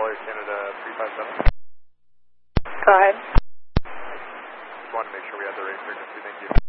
Air Canada 357. Go ahead. Just wanted to make sure we had the right frequency. Thank you.